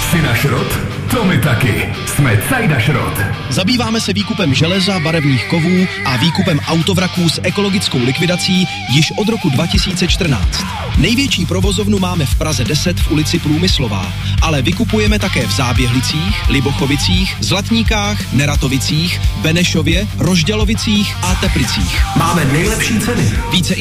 Jsi na šrot? To my taky. Jsme Cajda Šrot. Zabýváme se výkupem železa, barevných kovů a výkupem autovraků s ekologickou likvidací již od roku 2014. Největší provozovnu máme v Praze 10 v ulici Průmyslová, ale vykupujeme také v Záběhlicích, Libochovicích, Zlatníkách, Neratovicích, Benešově, Rožďalovicích a Teplicích. Máme nejlepší ceny. Více